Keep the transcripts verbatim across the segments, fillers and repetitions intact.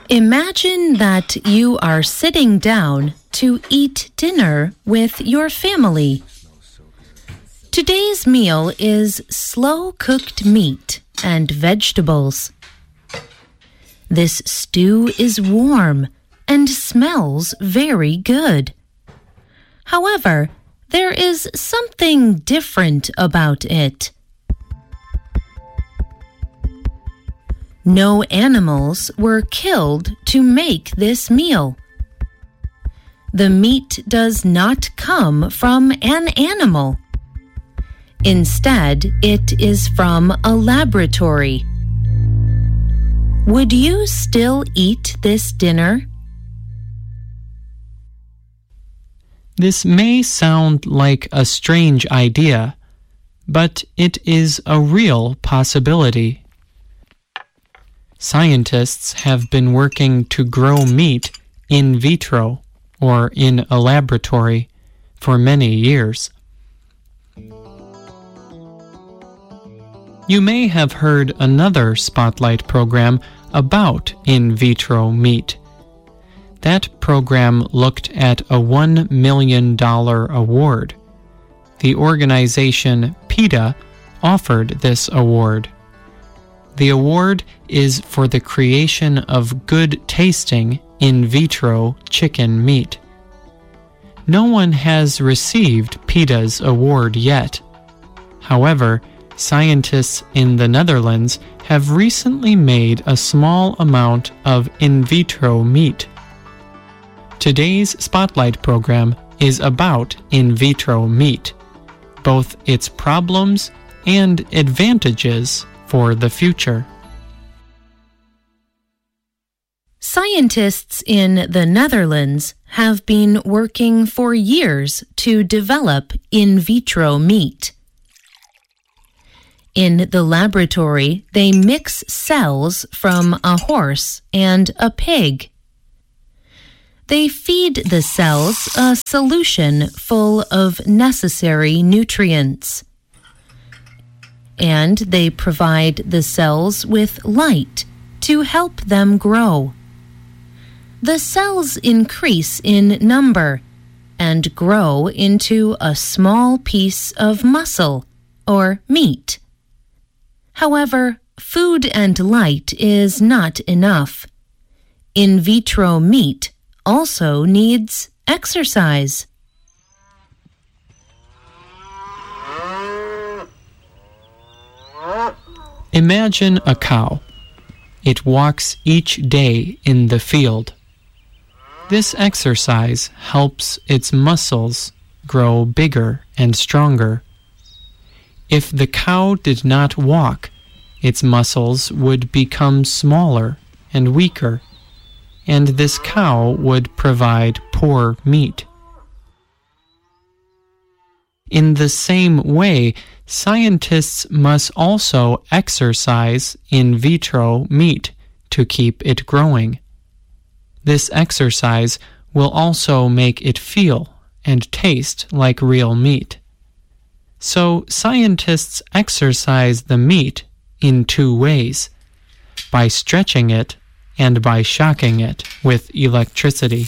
Imagine that you are sitting down to eat dinner with your family. Today's meal is slow-cooked meat and vegetables. This stew is warm and smells very good. However, there is something different about it. No animals were killed to make this meal. The meat does not come from an animal. Instead, it is from a laboratory. Would you still eat this dinner? This may sound like a strange idea, but it is a real possibility. Scientists have been working to grow meat in vitro, or in a laboratory, for many years. You may have heard another Spotlight program about in vitro meat. That program looked at a one million dollars award. The organization PETA offered this award. The award is for the creation of good-tasting in vitro chicken meat. No one has received PETA's award yet. However, scientists in the Netherlands have recently made a small amount of in vitro meat. Today's Spotlight program is about in vitro meat, both its problems and advantages for the future. Scientists in the Netherlands have been working for years to develop in vitro meat. In the laboratory, they mix cells from a horse and a pig. They feed the cells a solution full of necessary nutrients. And they provide the cells with light to help them grow. The cells increase in number and grow into a small piece of muscle or meat. However, food and light is not enough. In vitro meat also needs exercise. Imagine a cow. It walks each day in the field. This exercise helps its muscles grow bigger and stronger. If the cow did not walk, its muscles would become smaller and weaker, and this cow would provide poor meat. In the same way, scientists must also exercise in vitro meat to keep it growing. This exercise will also make it feel and taste like real meat. So scientists exercise the meat in two ways, by stretching it and by shocking it with electricity.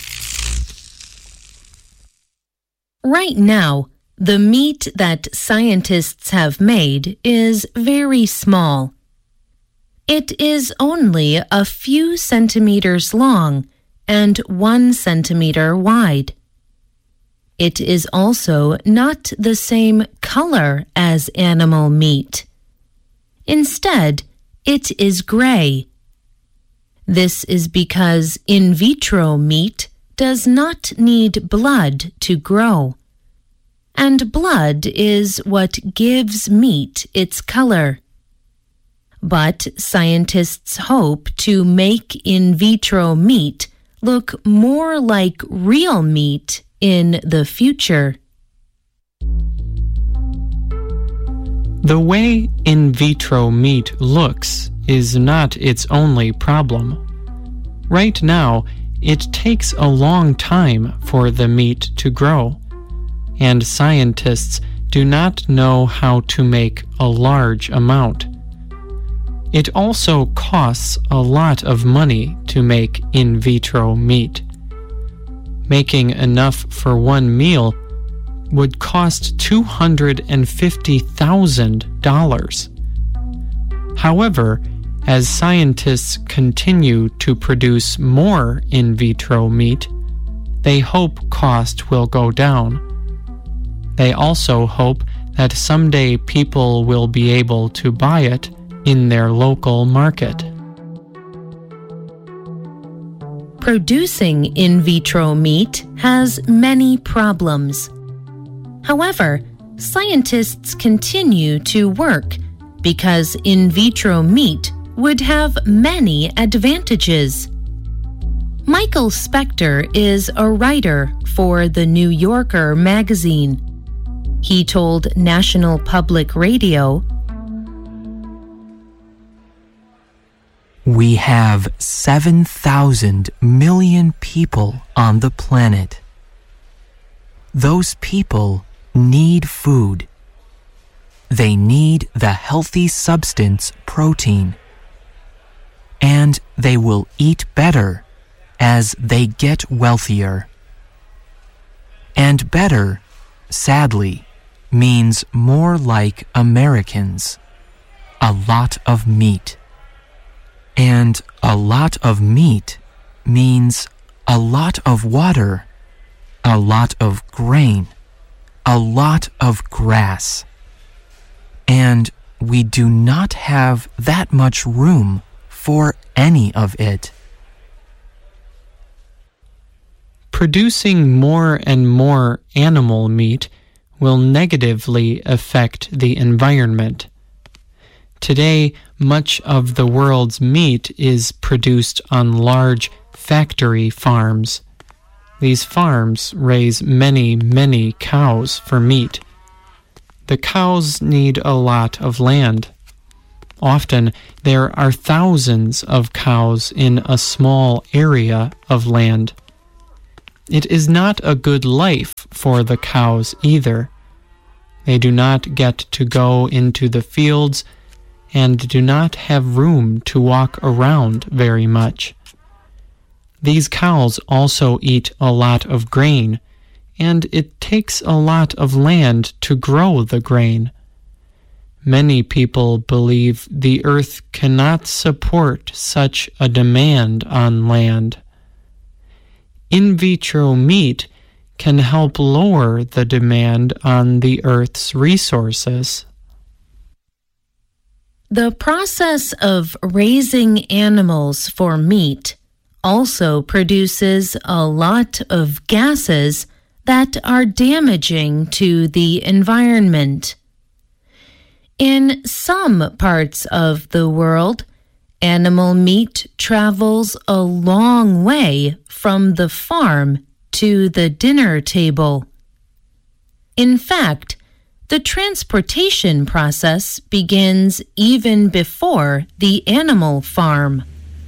Right now, the meat that scientists have made is very small. It is only a few centimeters long and one centimeter wide. It is also not the same color as animal meat. Instead, it is gray. This is because in vitro meat does not need blood to grow. And blood is what gives meat its color. But scientists hope to make in vitro meat look more like real meat in the future. The way in vitro meat looks is not its only problem. Right now, it takes a long time for the meat to grow, and scientists do not know how to make a large amount. It also costs a lot of money to make in vitro meat. Making enough for one meal would cost two hundred fifty thousand dollars. However, as scientists continue to produce more in vitro meat, they hope cost will go down. They also hope that someday people will be able to buy it in their local market. Producing in vitro meat has many problems. However, scientists continue to work because in vitro meat would have many advantages. Michael Spector is a writer for The New Yorker magazine. He told National Public Radio, "We have seven thousand million people on the planet. Those people need food. They need the healthy substance protein. And they will eat better as they get wealthier. And better, sadly, means more like Americans. A lot of meat. And a lot of meat means a lot of water, a lot of grain, a lot of grass. And we do not have that much room for any of it." Producing more and more animal meat will negatively affect the environment. Today, much of the world's meat is produced on large factory farms. These farms raise many, many cows for meat. The cows need a lot of land. Often, there are thousands of cows in a small area of land. It is not a good life for the cows either. They do not get to go into the fields and do not have room to walk around very much. These cows also eat a lot of grain, and it takes a lot of land to grow the grain. Many people believe the earth cannot support such a demand on land. In vitro meat can help lower the demand on the earth's resources. The process of raising animals for meat also produces a lot of gases that are damaging to the environment. In some parts of the world, animal meat travels a long way from the farm to the dinner table. In fact, the transportation process begins even before the animal farm.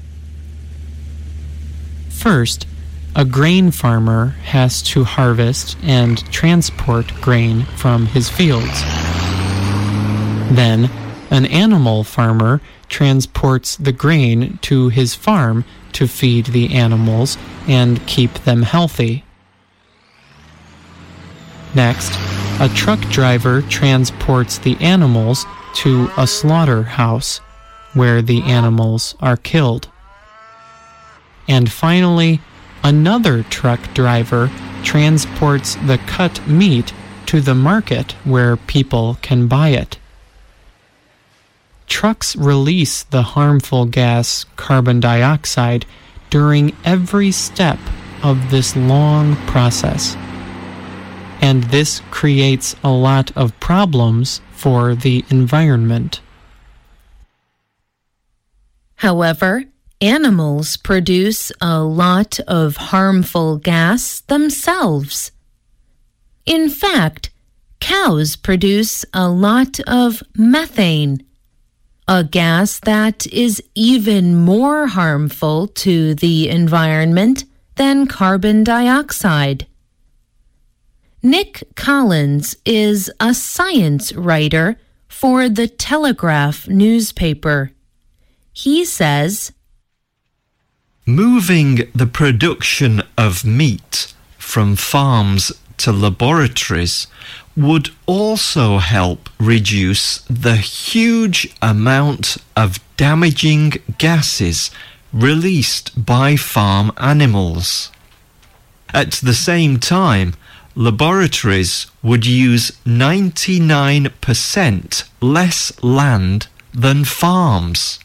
First, a grain farmer has to harvest and transport grain from his fields. Then, an animal farmer transports the grain to his farm to feed the animals and keep them healthy. Next, a truck driver transports the animals to a slaughterhouse, where the animals are killed. And finally, another truck driver transports the cut meat to the market where people can buy it. Trucks release the harmful gas carbon dioxide during every step of this long process. And this creates a lot of problems for the environment. However, animals produce a lot of harmful gas themselves. In fact, cows produce a lot of methane, a gas that is even more harmful to the environment than carbon dioxide. Nick Collins is a science writer for the Telegraph newspaper. He says, moving the production of meat from farms to laboratories would also help reduce the huge amount of damaging gases released by farm animals. At the same time, laboratories would use ninety-nine percent less land than farms.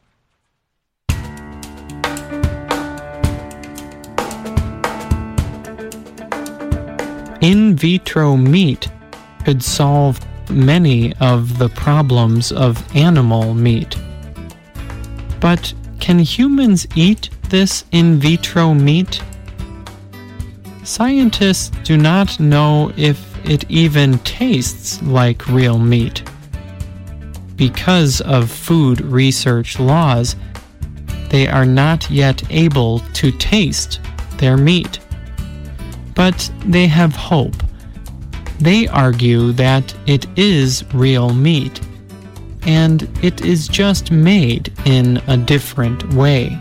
In vitro meat could solve many of the problems of animal meat. But can humans eat this in vitro meat? Scientists do not know if it even tastes like real meat. Because of food research laws, they are not yet able to taste their meat. But they have hope. They argue that it is real meat, and it is just made in a different way.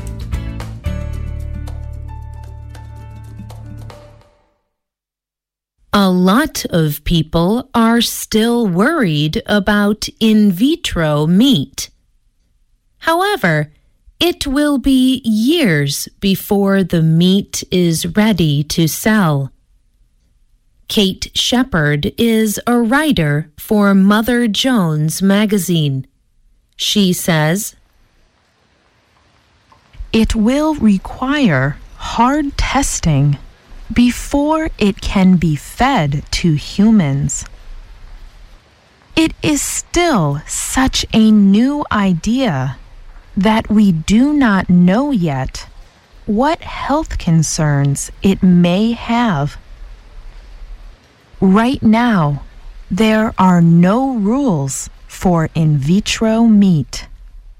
A lot of people are still worried about in vitro meat. However, it will be years before the meat is ready to sell. Kate Shepard is a writer for Mother Jones magazine. She says, "It will require hard testing before it can be fed to humans. It is still such a new idea that we do not know yet what health concerns it may have. Right now, there are no rules for in vitro meat."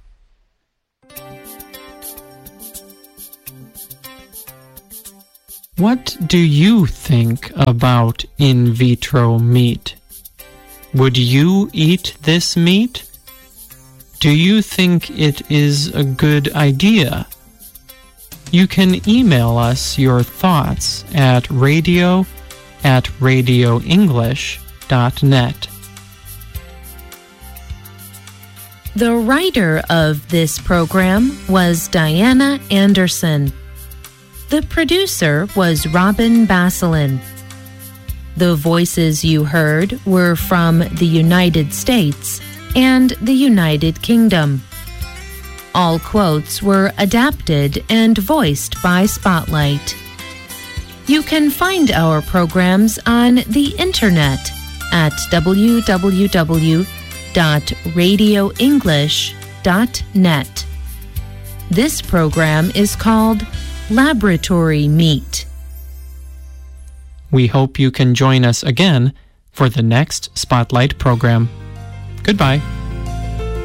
What do you think about in vitro meat? Would you eat this meat? Do you think it is a good idea? You can email us your thoughts at radio at radio english dot net. The writer of this program was Diana Anderson. The producer was Robin Basselin. The voices you heard were from the United States and the United Kingdom. All quotes were adapted and voiced by Spotlight. You can find our programs on the internet at w w w dot radio english dot net. This program is called Laboratory Meat. We hope you can join us again for the next Spotlight program. Goodbye.